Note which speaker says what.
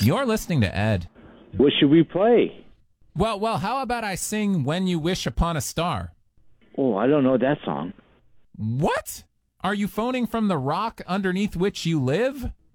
Speaker 1: You're listening to Ed.
Speaker 2: What should we play?
Speaker 1: Well, how about I sing When You Wish Upon a Star?
Speaker 2: Oh, I don't know that song.
Speaker 1: What? Are you phoning from the rock underneath which you live?